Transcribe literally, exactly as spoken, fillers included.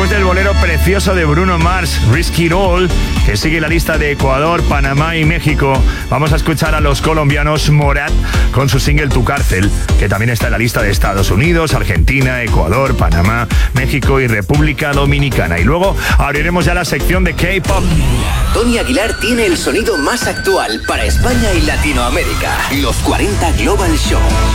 Después del bolero precioso de Bruno Mars, Risk It All, que sigue la lista de Ecuador, Panamá y México, vamos a escuchar a los colombianos Morat con su single Tu Cárcel, que también está en la lista de Estados Unidos, Argentina, Ecuador, Panamá, México y República Dominicana. Y luego abriremos ya la sección de K-pop. Tony Aguilar tiene el sonido más actual para España y Latinoamérica. Los cuarenta Global Show.